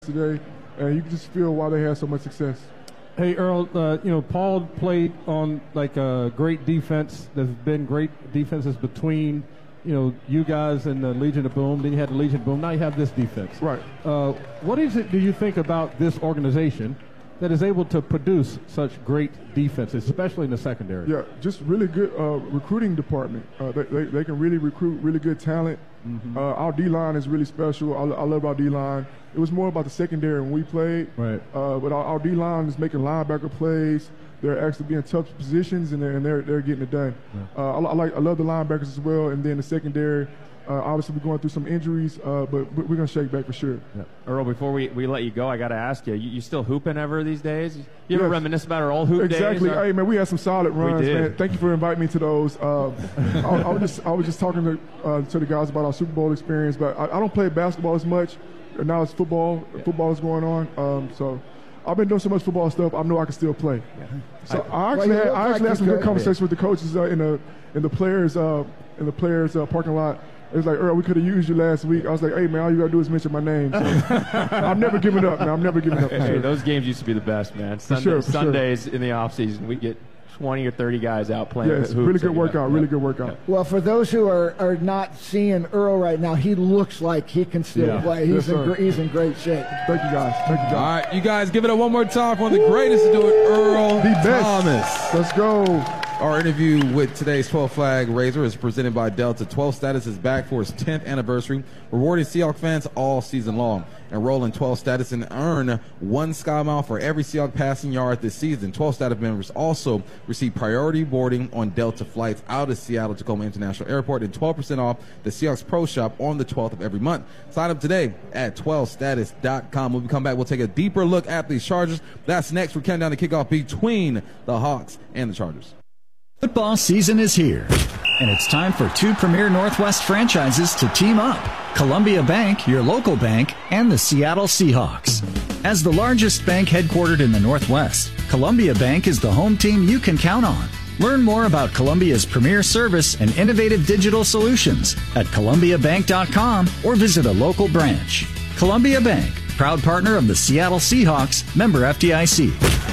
today, and you can just feel why they had so much success. Hey, Earl, Paul played on like a great defense. There's been great defenses between, you guys and the Legion of Boom. Then you had the Legion of Boom. Now you have this defense. Right. What is it do you think about this organization that is able to produce such great defenses, especially in the secondary? Yeah, just really good recruiting department. They can really recruit really good talent. Mm-hmm. Our D-line is really special. I love our D-line. It was more about the secondary when we played. Right. But our D-line is making linebacker plays. They're actually being tough positions, and they're getting it done. Yeah. I love the linebackers as well, and then the secondary. Obviously, we're going through some injuries, but we're going to shake back for sure. Yeah. Earl, before we let you go, I got to ask you, you still hooping ever these days? You ever reminisce about our old hoop days? Exactly. Hey, man, we had some solid runs, man. Thank you for inviting me to those. I was just talking to the guys about our Super Bowl experience, but I don't play basketball as much. Now it's football. Yeah. Football is going on. So I've been doing so much football stuff, I know I can still play. Yeah. So I actually had some good conversations with the coaches in the players parking lot. It was like, Earl, we could have used you last week. I was like, hey, man, all you got to do is mention my name. So I'm never giving up, man. I'm never giving up. Hey, sure. Those games used to be the best, man. Sundays in the offseason, we get 20 or 30 guys out playing. Yes, hoops. really good workout, really good workout. Well, for those who are not seeing Earl right now, he looks like he can still play. He's in great shape. Thank you, guys. All right, you guys, give it up one more time for one of the greatest to do it, Earl the best. Thomas. Let's go. Our interview with today's 12 Flag Raiser is presented by Delta. 12 Status is back for its 10th anniversary, rewarding Seahawks fans all season long. Enroll in 12 Status and earn 1 Sky Mile for every Seahawks passing yard this season. 12 Status members also receive priority boarding on Delta flights out of Seattle Tacoma International Airport and 12% off the Seahawks Pro Shop on the 12th of every month. Sign up today at 12status.com. When we come back, we'll take a deeper look at these Chargers. That's next. We're counting down the kickoff between the Hawks and the Chargers. Football season is here, and it's time for 2 premier Northwest franchises to team up. Columbia Bank, your local bank, and the Seattle Seahawks. As the largest bank headquartered in the Northwest, Columbia Bank is the home team you can count on. Learn more about Columbia's premier service and innovative digital solutions at columbiabank.com or visit a local branch. Columbia Bank, proud partner of the Seattle Seahawks, member FDIC.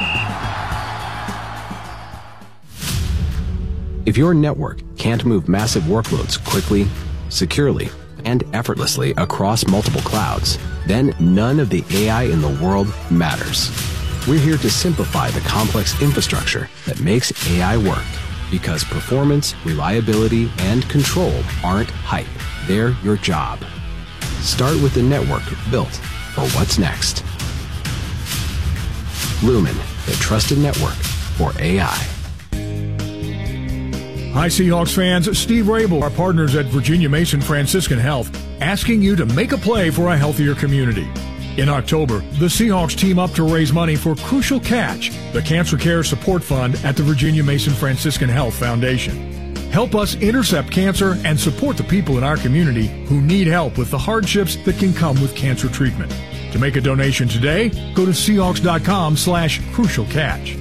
If your network can't move massive workloads quickly, securely, and effortlessly across multiple clouds, then none of the AI in the world matters. We're here to simplify the complex infrastructure that makes AI work, because performance, reliability, and control aren't hype. They're your job. Start with the network built for what's next. Lumen, the trusted network for AI. Hi, Seahawks fans. Steve Rabel, our partners at Virginia Mason Franciscan Health, asking you to make a play for a healthier community. In October, the Seahawks team up to raise money for Crucial Catch, the cancer care support fund at the Virginia Mason Franciscan Health Foundation. Help us intercept cancer and support the people in our community who need help with the hardships that can come with cancer treatment. To make a donation today, go to Seahawks.com/Crucial Catch.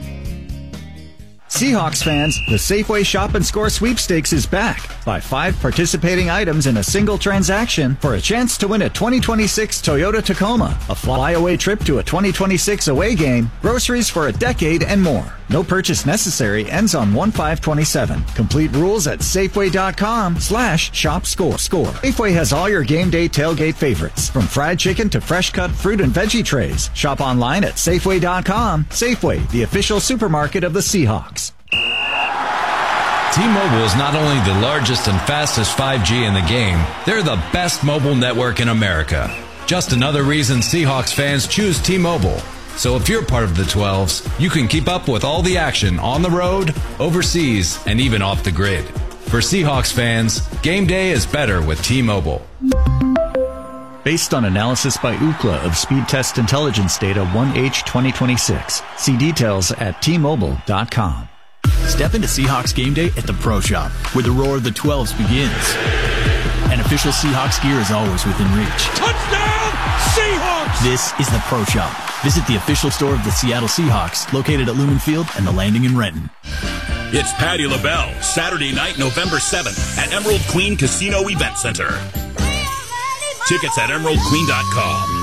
Seahawks fans, the Safeway Shop and Score sweepstakes is back. Buy 5 participating items in a single transaction for a chance to win a 2026 Toyota Tacoma, a flyaway trip to a 2026 away game, groceries for a decade, and more. No purchase necessary. Ends on 1/5/27. Complete rules at Safeway.com/shop-score. Safeway has all your game day tailgate favorites, from fried chicken to fresh cut fruit and veggie trays. Shop online at Safeway.com. Safeway, the official supermarket of the Seahawks. T-Mobile is not only the largest and fastest 5G in the game, they're the best mobile network in America. Just another reason Seahawks fans choose T-Mobile. So if you're part of the 12s, you can keep up with all the action on the road, overseas, and even off the grid. For Seahawks fans, game day is better with T-Mobile. Based on analysis by Ookla of speed test intelligence data 1H 2026. See details at T-Mobile.com. Step into Seahawks game day at the Pro Shop, where the roar of the 12s begins. And official Seahawks gear is always within reach. Touchdown, Seahawks! This is the Pro Shop. Visit the official store of the Seattle Seahawks, located at Lumen Field and the Landing in Renton. It's Patti LaBelle, Saturday night, November 7th, at Emerald Queen Casino Event Center. Tickets at emeraldqueen.com.